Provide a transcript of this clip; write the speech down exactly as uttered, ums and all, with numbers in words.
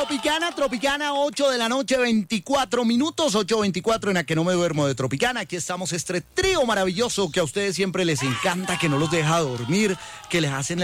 Tropicana, Tropicana, ocho de la noche, veinticuatro minutos, ocho veinticuatro en la que no me duermo de Tropicana. Aquí estamos, este trío maravilloso que a ustedes siempre les encanta, que no los deja dormir, que les hacen